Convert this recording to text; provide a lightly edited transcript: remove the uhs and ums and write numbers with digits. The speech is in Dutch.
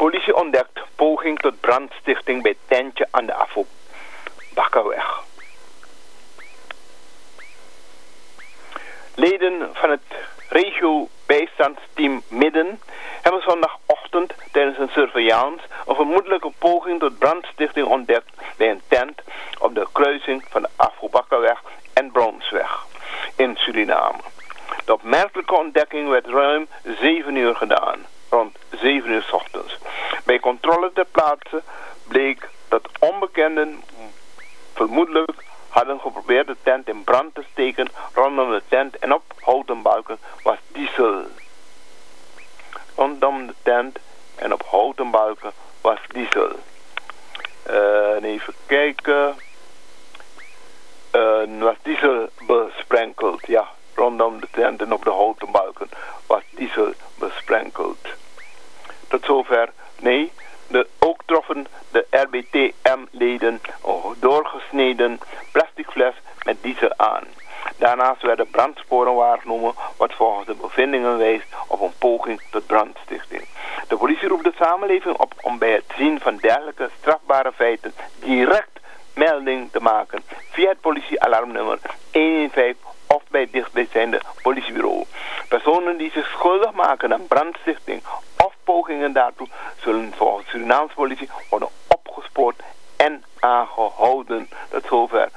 Politie ontdekt poging tot brandstichting bij tentje aan de Afo Bakkerweg. Leden van het regio bijstandsteam Midden hebben zondagochtend tijdens een surveillance een vermoedelijke poging tot brandstichting ontdekt bij een tent op de kruising van de Afo Bakkerweg en Brownsweg in Suriname. De opmerkelijke ontdekking werd ruim 7 uur gedaan, rond 7 uur 's ochtends. Bij controle ter plaatse bleek dat onbekenden vermoedelijk hadden geprobeerd de tent in brand te steken. Rondom de tent en op houten balken was diesel. Rondom de tent en op houten balken was diesel. Even kijken. Was diesel besprenkeld. Ja, rondom de tent en op de houten balken was diesel besprenkeld. Tot zover. Nee, ook troffen de RBTM-leden een doorgesneden plastic fles met diesel aan. Daarnaast werden brandsporen waargenomen, wat volgens de bevindingen wijst op een poging tot brandstichting. De politie roept de samenleving op om bij het zien van dergelijke strafbare feiten direct melding te maken via het politiealarmnummer 115 of bij het dichtstbijzijnde politiebureau. Personen die zich schuldig maken aan brandstichting of pogingen daartoe zullen volgens de Surinaamse politie worden opgespoord en aangehouden. Tot zover